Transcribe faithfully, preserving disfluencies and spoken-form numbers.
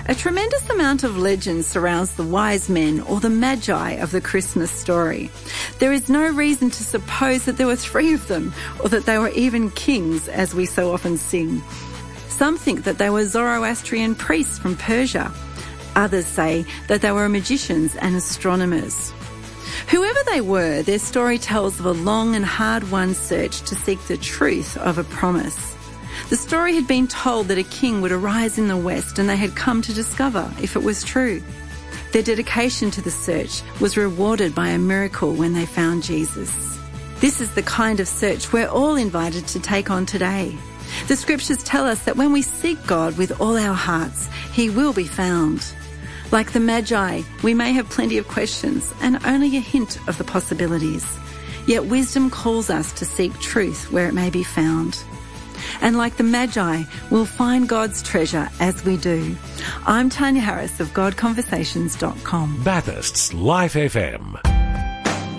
A tremendous amount of legend surrounds the wise men or the magi of the Christmas story. There is no reason to suppose that there were three of them or that they were even kings, as we so often sing. Some think that they were Zoroastrian priests from Persia. Others say that they were magicians and astronomers. Whoever they were, their story tells of a long and hard-won search to seek the truth of a promise. The story had been told that a king would arise in the West, and they had come to discover if it was true. Their dedication to the search was rewarded by a miracle when they found Jesus. This is the kind of search we're all invited to take on today. The scriptures tell us that when we seek God with all our hearts, he will be found. Like the Magi, we may have plenty of questions and only a hint of the possibilities. Yet wisdom calls us to seek truth where it may be found. And like the Magi, we'll find God's treasure as we do. I'm Tanya Harris of God Conversations dot com. Bathurst's Life F M.